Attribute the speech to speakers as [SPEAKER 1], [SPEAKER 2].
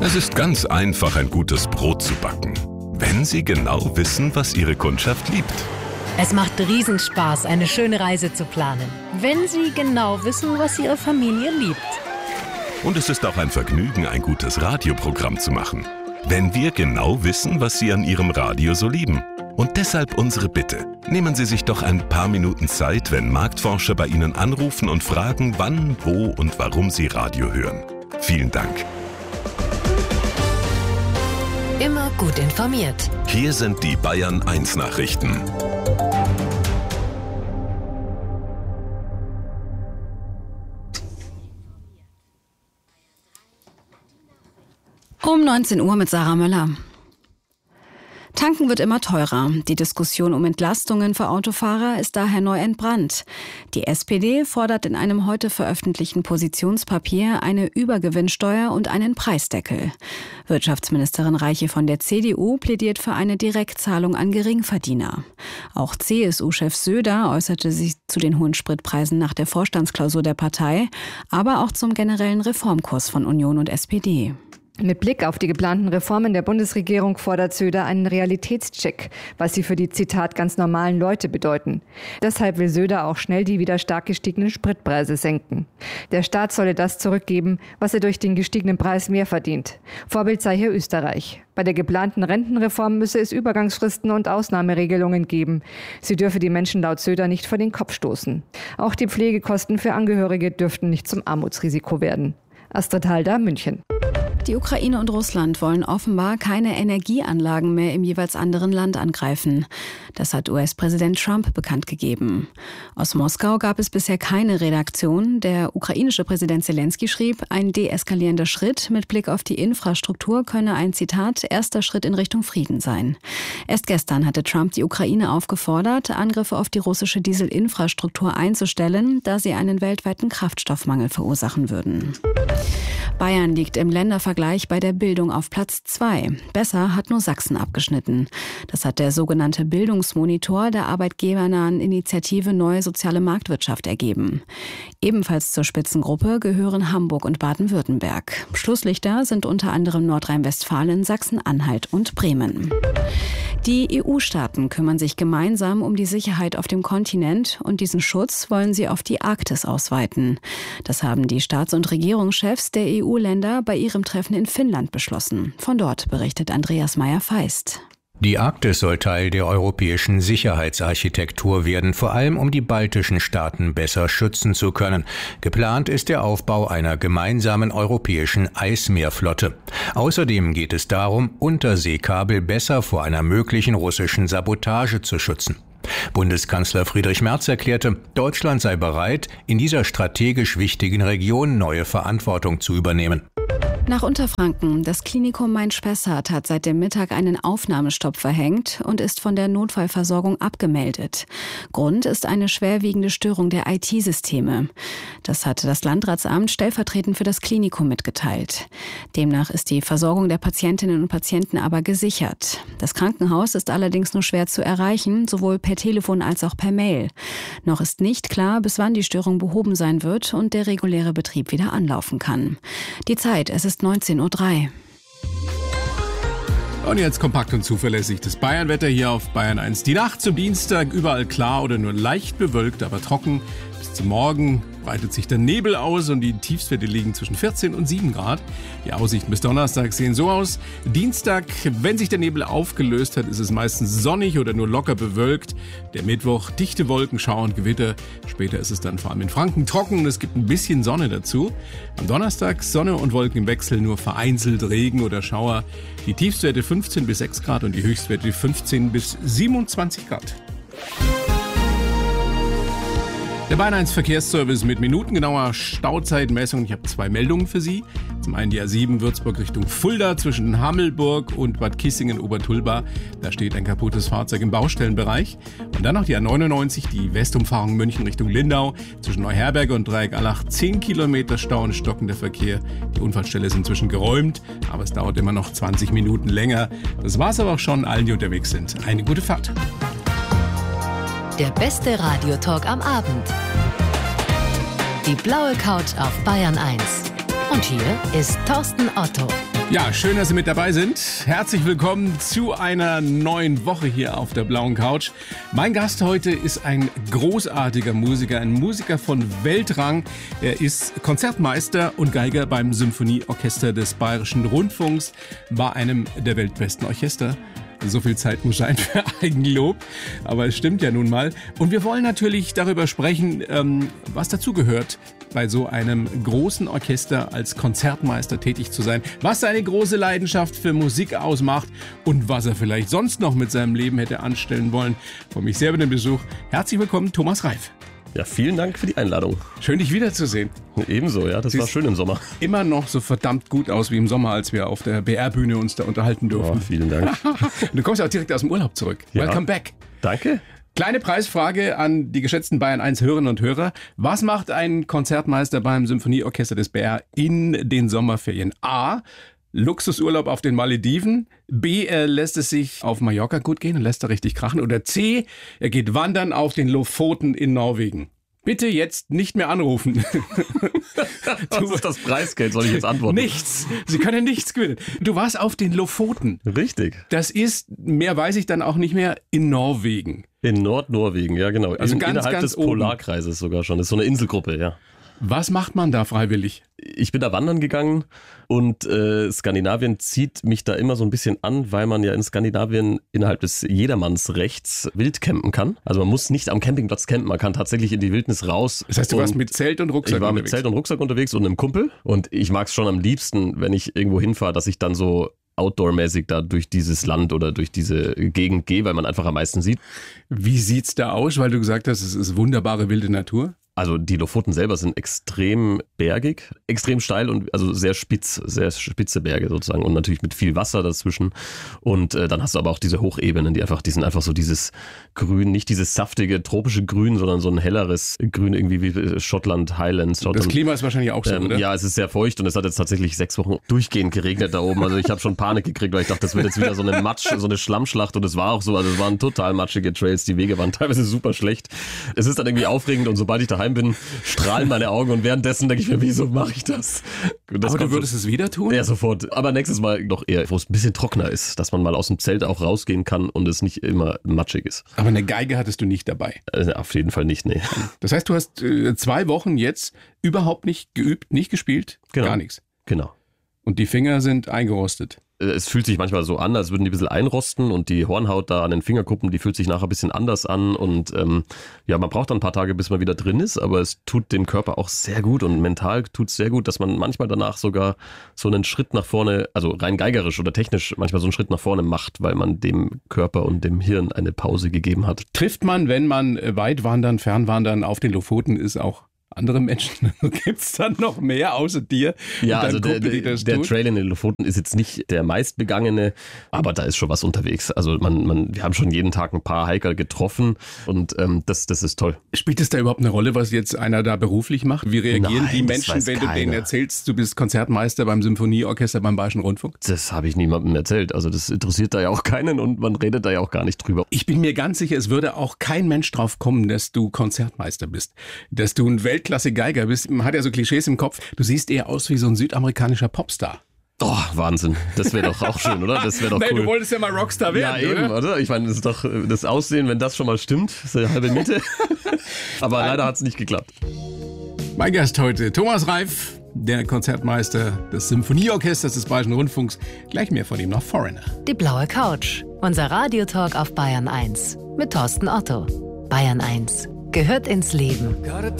[SPEAKER 1] Es ist ganz einfach, ein gutes Brot zu backen, wenn Sie genau wissen, was Ihre Kundschaft liebt.
[SPEAKER 2] Es macht Riesenspaß, eine schöne Reise zu planen, wenn Sie genau wissen, was Ihre Familie liebt.
[SPEAKER 1] Und es ist auch ein Vergnügen, ein gutes Radioprogramm zu machen, wenn wir genau wissen, was Sie an Ihrem Radio so lieben. Und deshalb unsere Bitte. Nehmen Sie sich doch ein paar Minuten Zeit, wenn Marktforscher bei Ihnen anrufen und fragen, wann, wo und warum Sie Radio hören. Vielen Dank.
[SPEAKER 2] Immer gut informiert.
[SPEAKER 1] Hier sind die Bayern 1 Nachrichten.
[SPEAKER 3] Um 19 Uhr mit Sarah Möller. Tanken wird immer teurer. Die Diskussion um Entlastungen für Autofahrer ist daher neu entbrannt. Die SPD fordert in einem heute veröffentlichten Positionspapier eine Übergewinnsteuer und einen Preisdeckel. Wirtschaftsministerin Reiche von der CDU plädiert für eine Direktzahlung an Geringverdiener. Auch CSU-Chef Söder äußerte sich zu den hohen Spritpreisen nach der Vorstandsklausur der Partei, aber auch zum generellen Reformkurs von Union und SPD.
[SPEAKER 4] Mit Blick auf die geplanten Reformen der Bundesregierung fordert Söder einen Realitätscheck, was sie für die, Zitat, ganz normalen Leute bedeuten. Deshalb will Söder auch schnell die wieder stark gestiegenen Spritpreise senken. Der Staat solle das zurückgeben, was er durch den gestiegenen Preis mehr verdient. Vorbild sei hier Österreich. Bei der geplanten Rentenreform müsse es Übergangsfristen und Ausnahmeregelungen geben. Sie dürfe die Menschen laut Söder nicht vor den Kopf stoßen. Auch die Pflegekosten für Angehörige dürften nicht zum Armutsrisiko werden. Astrid Halder, München.
[SPEAKER 3] Die Ukraine und Russland wollen offenbar keine Energieanlagen mehr im jeweils anderen Land angreifen. Das hat US-Präsident Trump bekannt gegeben. Aus Moskau gab es bisher keine Reaktion. Der ukrainische Präsident Zelensky schrieb, ein deeskalierender Schritt mit Blick auf die Infrastruktur könne ein, Zitat, erster Schritt in Richtung Frieden sein. Erst gestern hatte Trump die Ukraine aufgefordert, Angriffe auf die russische Dieselinfrastruktur einzustellen, da sie einen weltweiten Kraftstoffmangel verursachen würden. Bayern liegt im Ländervergleich bei der Bildung auf Platz 2. Besser hat nur Sachsen abgeschnitten. Das hat der sogenannte Bildungsmonitor der arbeitgebernahen Initiative Neue Soziale Marktwirtschaft ergeben. Ebenfalls zur Spitzengruppe gehören Hamburg und Baden-Württemberg. Schlusslichter sind unter anderem Nordrhein-Westfalen, Sachsen-Anhalt und Bremen. Die EU-Staaten kümmern sich gemeinsam um die Sicherheit auf dem Kontinent und diesen Schutz wollen sie auf die Arktis ausweiten. Das haben die Staats- und Regierungschefs der EU-Länder bei ihrem Treffen in Finnland beschlossen. Von dort berichtet Andreas Meyer-Feist.
[SPEAKER 5] Die Arktis soll Teil der europäischen Sicherheitsarchitektur werden, vor allem um die baltischen Staaten besser schützen zu können. Geplant ist der Aufbau einer gemeinsamen europäischen Eismeerflotte. Außerdem geht es darum, Unterseekabel besser vor einer möglichen russischen Sabotage zu schützen. Bundeskanzler Friedrich Merz erklärte, Deutschland sei bereit, in dieser strategisch wichtigen Region neue Verantwortung zu übernehmen.
[SPEAKER 3] Nach Unterfranken. Das Klinikum Main-Spessart hat seit dem Mittag einen Aufnahmestopp verhängt und ist von der Notfallversorgung abgemeldet. Grund ist eine schwerwiegende Störung der IT-Systeme. Das hat das Landratsamt stellvertretend für das Klinikum mitgeteilt. Demnach ist die Versorgung der Patientinnen und Patienten aber gesichert. Das Krankenhaus ist allerdings nur schwer zu erreichen, sowohl per Telefon als auch per Mail. Noch ist nicht klar, bis wann die Störung behoben sein wird und der reguläre Betrieb wieder anlaufen kann. Die Zeit, es ist 19:03 Uhr.
[SPEAKER 6] Und jetzt kompakt und zuverlässig das Bayernwetter hier auf Bayern 1. Die Nacht zum Dienstag überall klar oder nur leicht bewölkt, aber trocken. Bis zum Morgen breitet sich der Nebel aus und die Tiefstwerte liegen zwischen 14 und 7 Grad. Die Aussichten bis Donnerstag sehen so aus. Dienstag, wenn sich der Nebel aufgelöst hat, ist es meistens sonnig oder nur locker bewölkt. Der Mittwoch dichte Wolkenschauer und Gewitter. Später ist es dann vor allem in Franken trocken und es gibt ein bisschen Sonne dazu. Am Donnerstag Sonne und Wolken im Wechsel, nur vereinzelt Regen oder Schauer. Die Tiefstwerte 15 bis 6 Grad und die Höchstwerte 15 bis 27 Grad. Der Bayern 1 Verkehrsservice mit minutengenauer Stauzeitmessung. Ich habe 2 Meldungen für Sie. Zum einen die A7 Würzburg Richtung Fulda zwischen Hammelburg und Bad Kissingen-Obertulba. Da steht ein kaputtes Fahrzeug im Baustellenbereich. Und dann noch die A99, die Westumfahrung München Richtung Lindau. Zwischen Neuherberge und Dreieck-Allach 10 Kilometer Stau und stockender Verkehr. Die Unfallstelle ist inzwischen geräumt, aber es dauert immer noch 20 Minuten länger. Das war's aber auch schon. Allen, die unterwegs sind, eine gute Fahrt.
[SPEAKER 2] Der beste Radiotalk am Abend. Die blaue Couch auf Bayern 1. Und hier ist Thorsten Otto.
[SPEAKER 6] Ja, schön, dass Sie mit dabei sind. Herzlich willkommen zu einer neuen Woche hier auf der blauen Couch. Mein Gast heute ist ein großartiger Musiker, ein Musiker von Weltrang. Er ist Konzertmeister und Geiger beim Symphonieorchester des Bayerischen Rundfunks, bei einem der weltbesten Orchester. So viel Zeit muss sein für Eigenlob, aber es stimmt ja nun mal. Und wir wollen natürlich darüber sprechen, was dazugehört, bei so einem großen Orchester als Konzertmeister tätig zu sein, was seine große Leidenschaft für Musik ausmacht und was er vielleicht sonst noch mit seinem Leben hätte anstellen wollen. Von mich selber den Besuch. Herzlich willkommen, Thomas Reif.
[SPEAKER 7] Ja, vielen Dank für die Einladung.
[SPEAKER 6] Schön, dich wiederzusehen.
[SPEAKER 7] Ebenso, ja, das war schön im Sommer.
[SPEAKER 6] Immer noch so verdammt gut aus wie im Sommer, als wir auf der BR-Bühne uns da unterhalten durften.
[SPEAKER 7] Oh, vielen Dank.
[SPEAKER 6] Du kommst ja auch direkt aus dem Urlaub zurück. Ja. Welcome back.
[SPEAKER 7] Danke.
[SPEAKER 6] Kleine Preisfrage an die geschätzten Bayern 1 Hörerinnen und Hörer. Was macht ein Konzertmeister beim Symphonieorchester des BR in den Sommerferien? A. Luxusurlaub auf den Malediven. B. Er lässt es sich auf Mallorca gut gehen und lässt da richtig krachen. Oder C. Er geht wandern auf den Lofoten in Norwegen. Bitte jetzt nicht mehr anrufen.
[SPEAKER 7] Was ist das Preisgeld? Soll ich jetzt antworten?
[SPEAKER 6] Nichts. Sie können nichts gewinnen. Du warst auf den Lofoten.
[SPEAKER 7] Richtig.
[SPEAKER 6] Das ist, mehr weiß ich dann auch nicht mehr, in Norwegen.
[SPEAKER 7] In Nordnorwegen, ja genau.
[SPEAKER 6] Also
[SPEAKER 7] innerhalb des Polarkreises sogar schon. Das ist so eine Inselgruppe, ja.
[SPEAKER 6] Was macht man da freiwillig?
[SPEAKER 7] Ich bin da wandern gegangen und Skandinavien zieht mich da immer so ein bisschen an, weil man ja in Skandinavien innerhalb des Jedermannsrechts wild campen kann. Also man muss nicht am Campingplatz campen, man kann tatsächlich in die Wildnis raus.
[SPEAKER 6] Das heißt, du warst mit Zelt und Rucksack unterwegs?
[SPEAKER 7] Ich war mit Zelt und Rucksack unterwegs und einem Kumpel. Und ich mag es schon am liebsten, wenn ich irgendwo hinfahre, dass ich dann so outdoor-mäßig da durch dieses Land oder durch diese Gegend gehe, weil man einfach am meisten sieht.
[SPEAKER 6] Wie sieht's da aus? Weil du gesagt hast, es ist wunderbare wilde Natur.
[SPEAKER 7] Also die Lofoten selber sind extrem bergig, extrem steil und also sehr spitze Berge sozusagen und natürlich mit viel Wasser dazwischen. Und dann hast du aber auch diese Hochebenen, die sind einfach so dieses Grün, nicht dieses saftige tropische Grün, sondern so ein helleres Grün irgendwie wie Schottland, Highlands.
[SPEAKER 6] Das Klima ist wahrscheinlich auch so, oder?
[SPEAKER 7] Ja, es ist sehr feucht und es hat jetzt tatsächlich 6 Wochen durchgehend geregnet da oben. Also ich habe schon Panik gekriegt, weil ich dachte, das wird jetzt wieder so eine so eine Schlammschlacht und es war auch so. Also es waren total matschige Trails, die Wege waren teilweise super schlecht. Es ist dann irgendwie aufregend und sobald ich daheim bin, strahlen meine Augen und währenddessen denke ich mir, wieso mache ich das?
[SPEAKER 6] Aber du würdest es wieder tun?
[SPEAKER 7] Ja, sofort. Aber nächstes Mal noch eher, wo es ein bisschen trockener ist, dass man mal aus dem Zelt auch rausgehen kann und es nicht immer matschig ist.
[SPEAKER 6] Aber eine Geige hattest du nicht dabei?
[SPEAKER 7] Auf jeden Fall nicht, nee.
[SPEAKER 6] Das heißt, du hast 2 Wochen jetzt überhaupt nicht geübt, nicht gespielt?
[SPEAKER 7] Genau.
[SPEAKER 6] Gar nichts?
[SPEAKER 7] Genau.
[SPEAKER 6] Und die Finger sind eingerostet?
[SPEAKER 7] Es fühlt sich manchmal so an, als würden die ein bisschen einrosten und die Hornhaut da an den Fingerkuppen, die fühlt sich nachher ein bisschen anders an und ja, man braucht dann ein paar Tage, bis man wieder drin ist, aber es tut dem Körper auch sehr gut und mental tut es sehr gut, dass man manchmal danach sogar so einen Schritt nach vorne, also rein geigerisch oder technisch manchmal so einen Schritt nach vorne macht, weil man dem Körper und dem Hirn eine Pause gegeben hat.
[SPEAKER 6] Trifft man, wenn man Weitwandern, Fernwandern auf den Lofoten ist, auch andere Menschen? Gibt es dann noch mehr außer dir?
[SPEAKER 7] Ja, also der Trail in den Lofoten ist jetzt nicht der meistbegangene, aber da ist schon was unterwegs. Also wir haben schon jeden Tag ein paar Hiker getroffen und das ist toll.
[SPEAKER 6] Spielt es da überhaupt eine Rolle, was jetzt einer da beruflich macht? Wie reagieren die Menschen, wenn du denen erzählst, du bist Konzertmeister beim Symphonieorchester beim Bayerischen Rundfunk?
[SPEAKER 7] Das habe ich niemandem erzählt. Also das interessiert da ja auch keinen und man redet da ja auch gar nicht drüber.
[SPEAKER 6] Ich bin mir ganz sicher, es würde auch kein Mensch drauf kommen, dass du Konzertmeister bist, dass du ein Weltklasse Geiger bist. Man hat ja so Klischees im Kopf. Du siehst eher aus wie so ein südamerikanischer Popstar.
[SPEAKER 7] Oh, Wahnsinn. Das wäre doch auch schön, oder? Das wäre doch cool.
[SPEAKER 6] Du wolltest ja mal Rockstar werden,
[SPEAKER 7] ja, eben, oder? Ich meine, das ist doch das Aussehen, wenn das schon mal stimmt. Das ist ja halbe Miete. Aber leider hat es nicht geklappt.
[SPEAKER 6] Mein Gast heute, Thomas Reif, der Konzertmeister des Symphonieorchesters des Bayerischen Rundfunks. Gleich mehr von ihm noch Foreigner.
[SPEAKER 2] Die blaue Couch. Unser Radiotalk auf Bayern 1 mit Thorsten Otto. Bayern 1 gehört ins Leben.